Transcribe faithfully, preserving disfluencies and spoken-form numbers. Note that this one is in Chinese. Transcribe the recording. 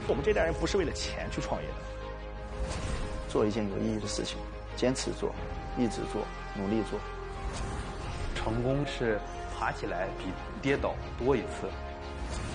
我们这代人不是为了钱去创业的， 做一件有意义的事情，坚持做，一直做，努力做。 成功是爬起来比跌倒多一次。